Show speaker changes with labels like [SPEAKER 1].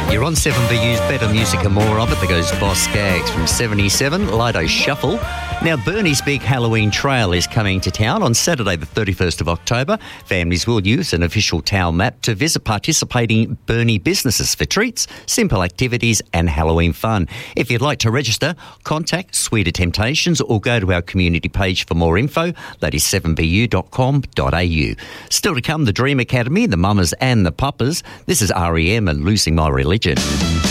[SPEAKER 1] You're on 7BU's Better Music and more of it. There goes Boss Skaggs from 77, Lido Shuffle. Now, Burnie's big Halloween trail is coming to town on Saturday the 31st of October. Families will use an official town map to visit participating Burnie businesses for treats, simple activities and Halloween fun. If you'd like to register, contact Sweeter Temptations or go to our community page for more info. That is 7bu.com.au. Still to come, the Dream Academy, the Mamas and the Papas. This is REM and Losing My Religion.